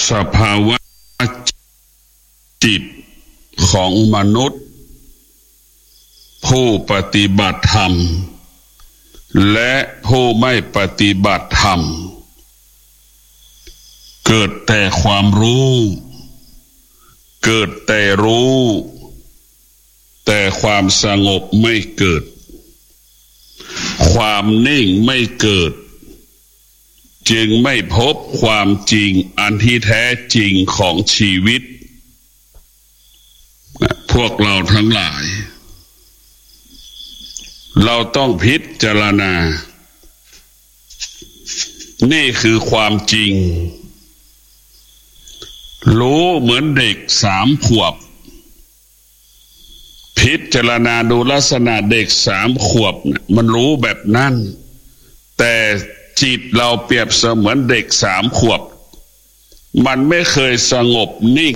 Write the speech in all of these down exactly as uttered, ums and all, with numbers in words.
สภาวะจิตของมนุษย์ผู้ปฏิบัติธรรมและผู้ไม่ปฏิบัติธรรมเกิดแต่ความรู้เกิดแต่รู้แต่ความสงบไม่เกิดความนิ่งไม่เกิดจึงไม่พบความจริงอันที่แท้จริงของชีวิตพวกเราทั้งหลายเราต้องพิจารณานี่คือความจริงรู้เหมือนเด็กสามขวบพิจารณาดูลักษณะเด็กสามขวบมันรู้แบบนั้นแต่จิตเราเปรียบเสมือนเด็กสามขวบมันไม่เคยสงบนิ่ง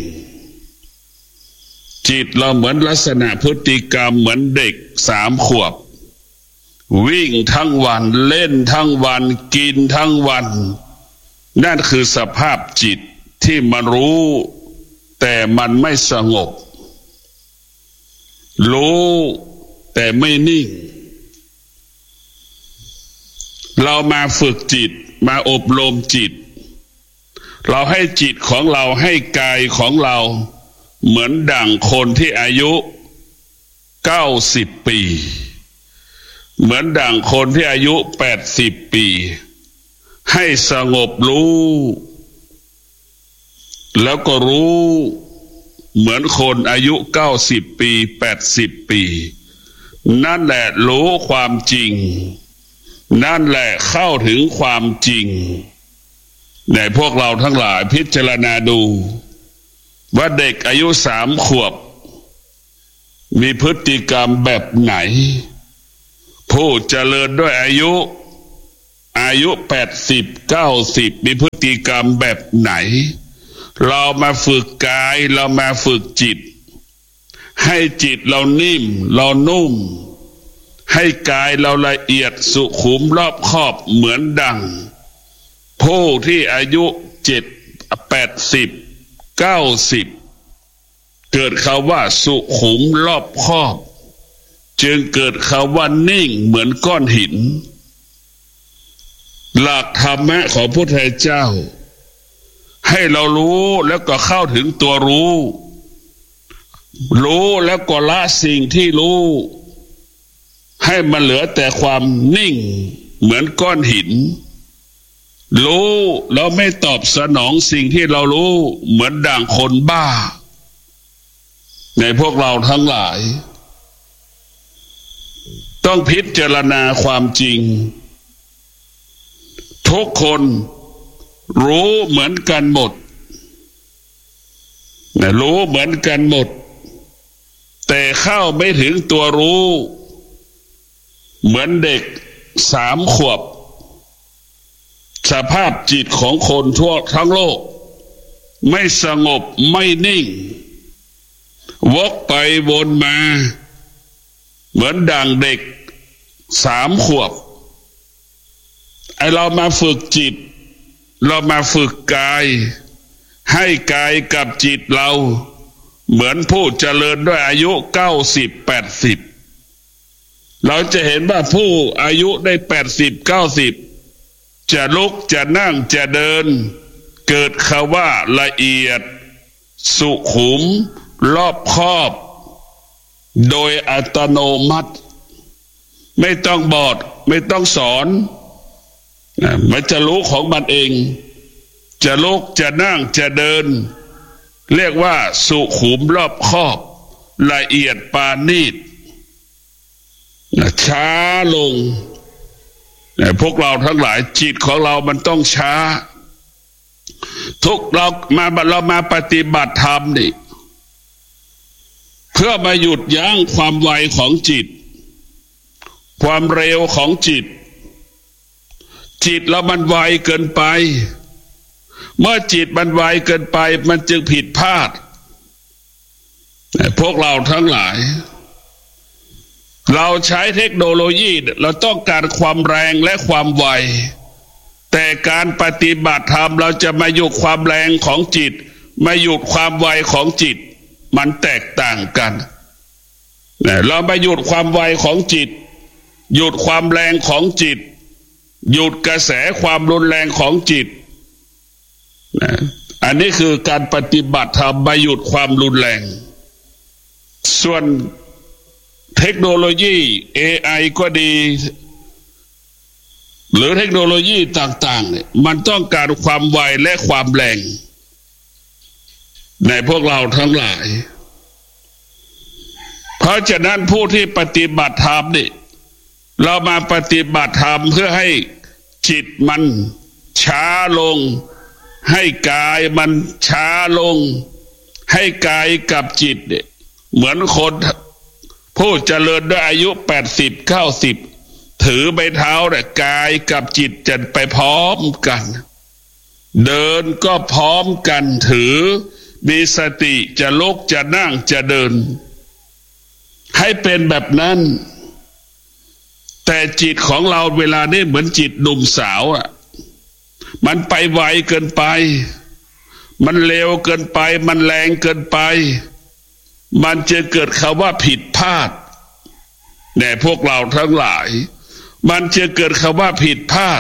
จิตเราเหมือนลักษณะพฤติกรรมเหมือนเด็กสามขวบวิ่งทั้งวันเล่นทั้งวันกินทั้งวันนั่นคือสภาพจิตที่มันรู้แต่มันไม่สงบรู้แต่ไม่นิ่งเรามาฝึกจิตมาอบรมจิตเราให้จิตของเราให้กายของเราเหมือนดั่งคนที่อายุเก้าสิบปีเหมือนดั่งคนที่อายุแปดสิบปีให้สงบรู้แล้วก็รู้เหมือนคนอายุเก้าสิบปีแปดสิบปีนั่นแหละรู้ความจริงนั่นแหละเข้าถึงความจริงในพวกเราทั้งหลายพิจารณาดูว่าเด็กอายุสามขวบมีพฤติกรรมแบบไหนผู้เจริญด้วยอายุอายุแปดสิบเก้าสิบมีพฤติกรรมแบบไหนเรามาฝึกกายเรามาฝึกจิตให้จิตเรานิ่มเรานุ่มให้กายเราละเอียดสุขุมรอบคอบเหมือนดังผู้ที่อายุเจ็ดแปดสิบเก้าสิบเกิดคำว่าสุขุมรอบคอบจึงเกิดคำว่านิ่งเหมือนก้อนหินหลักธรรมะของพระพุทธเจ้าให้เรารู้แล้วก็เข้าถึงตัวรู้รู้แล้วก็ละสิ่งที่รู้ให้มันเหลือแต่ความนิ่งเหมือนก้อนหินรู้แล้วไม่ตอบสนองสิ่งที่เรารู้เหมือนดั่งคนบ้าในพวกเราทั้งหลายต้องพิจารณาความจริงทุกคนรู้เหมือนกันหมดนะรู้เหมือนกันหมดแต่เข้าไม่ถึงตัวรู้เหมือนเด็กสามขวบสภาพจิตของคนทั่วทั้งโลกไม่สงบไม่นิ่งวกไปวนมาเหมือนดังเด็กสามขวบไอเรามาฝึกจิตเรามาฝึกกายให้กายกับจิตเราเหมือนผู้เจริญด้วยอายุเก้าสิบแปดสิบเราจะเห็นว่าผู้อายุได้แปดสิบเก้าสิบจะลุกจะนั่งจะเดินเกิดคำว่าละเอียดสุขุมรอบคอบโดยอัตโนมัติไม่ต้องบอกไม่ต้องสอนมันจะรู้ของมันเองจะลุกจะนั่งจะเดินเรียกว่าสุขุมรอบคอบละเอียดปานีตช้าลงพวกเราทั้งหลายจิตของเรามันต้องช้าทุกเรามาเรามาปฏิบัติธรรมนี่เพื่อมาหยุดยั้งความไวของจิตความเร็วของจิตจิตเรามันไวเกินไปเมื่อจิตมันไวเกินไปมันจึงผิดพลาดพวกเราทั้งหลายเราใช้เทคโนโลยีเราต้องการความแรงและความไวแต่การปฏิบัติธรรมเราจะมาหยุดความแรงของจิตมาหยุดความไวของจิตมันแตกต่างกันเรามาหยุดความไวของจิตหยุดความแรงของจิตหยุดกระแสความรุนแรงของจิตอันนี้คือการปฏิบัติธรรมมาหยุดความรุนแรงส่วนเทคโนโลยี เอ ไอ ก็ดีหรือเทคโนโลยีต่างๆเนี่ยมันต้องการความไวและความแรงในพวกเราทั้งหลายเพราะฉะนั้นผู้ที่ปฏิบัติธรรมนี่เรามาปฏิบัติธรรมเพื่อให้จิตมันช้าลงให้กายมันช้าลงให้กายกับจิตเนี่ยเหมือนคนผู้เจริญด้วยอายุแปดสิบเก้าสิบถือใบเท้าแต่กายกับจิตจะไปพร้อมกันเดินก็พร้อมกันถือมีสติจะลุกจะนั่งจะเดินให้เป็นแบบนั้นแต่จิตของเราเวลานี้เหมือนจิตหนุ่มสาวอ่ะมันไปไวเกินไปมันเร็วเกินไปมันแรงเกินไปมันจะเกิดคำว่าผิดพลาดแน่พวกเราทั้งหลายมันจะเกิดคำว่าผิดพลาด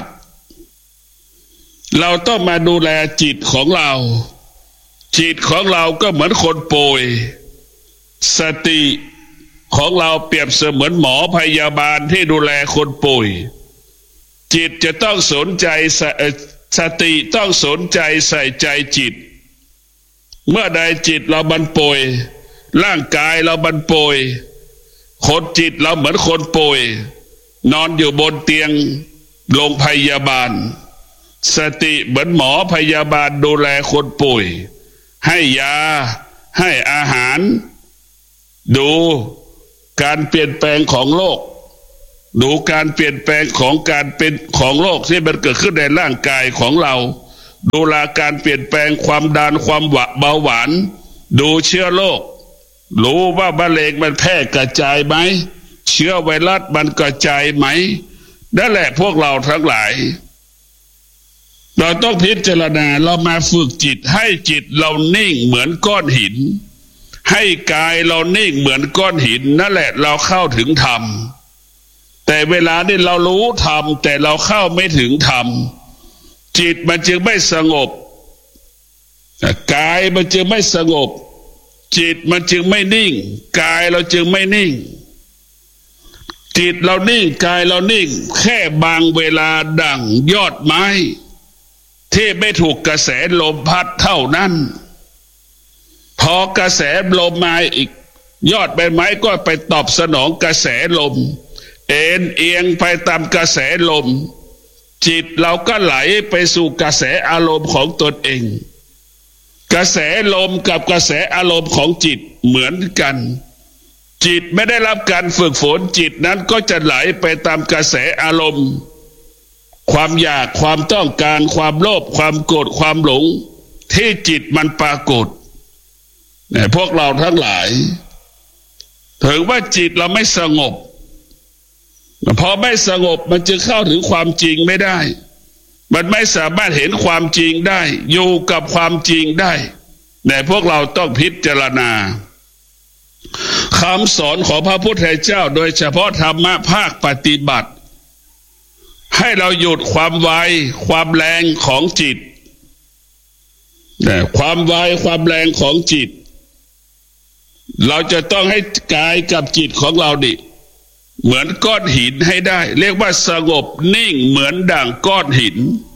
เราต้องมาดูแลจิตของเราจิตของเราก็เหมือนคนป่วยสติของเราเปรียบเสมือนหมอพยาบาลที่ดูแลคนป่วยจิตจะต้องสนใจสติต้องสนใจใส่ใจจิตเมื่อใดจิตเราบันป่วยร่างกายเราบันป่วยคนจิตเราเหมือนคนป่วยนอนอยู่บนเตียงโรงพยาบาลสติเหมือนหมอพยาบาลดูแลคนป่วยให้ยาให้อาหารดูการเปลี่ยนแปลงของโลกดูการเปลี่ยนแปลงของการเป็นของโลกที่มันเกิดขึ้นในร่างกายของเราดูแลการเปลี่ยนแปลงความดันความเบาหวานดูเชื้อโรครู้ว่ามะเร็งมันแพร่กระจายไหมเชื้อไวรัสมันกระจายไหมนั่นแหละพวกเราทั้งหลายเราต้องพิจารณาเรามาฝึกจิตให้จิตเรานิ่งเหมือนก้อนหินให้กายเรานิ่งเหมือนก้อนหินนั่นแหละเราเข้าถึงธรรมแต่เวลานี้เรารู้ธรรมแต่เราเข้าไม่ถึงธรรมจิตมันจึงไม่สงบกายมันจึงไม่สงบจิตมันจึงไม่นิ่งกายเราจึงไม่นิ่งจิตเรานิ่งกายเรานิ่งแค่บางเวลาดั่งยอดไม้ที่ไม่ถูกกระแสลมพัดเท่านั้นพอกระแสลมมาอีกยอดใบไม้ก็ไปตอบสนองกระแสลมเอ็นเอียงไปตามกระแสลมจิตเราก็ไหลไปสู่กระแสอารมณ์ของตนเองกระแสลมกับกระแสอารมณ์ของจิตเหมือนกันจิตไม่ได้รับการฝึกฝนจิตนั้นก็จะไหลไปตามกระแสอารมณ์ความอยากความต้องการความโลภความโกรธความหลงที่จิตมันปรากฏเนี่ยพวกเราทั้งหลายถึงว่าจิตเราไม่สงบพอไม่สงบมันจะเข้าถึงความจริงไม่ได้มันไม่สามารถเห็นความจริงได้อยู่กับความจริงได้แต่พวกเราต้องพิจารณาคำสอนของพระพุทธเจ้าโดยเฉพาะธรรมะภาคปฏิบัติให้เราหยุดความไวความแรงของจิตแต่ความไวความแรงของจิตเราจะต้องให้กายกับจิตของเราดิเหมือนก้อนหินให้ได้เรียกว่าสงบนิ่งเหมือนดั่งก้อนหิน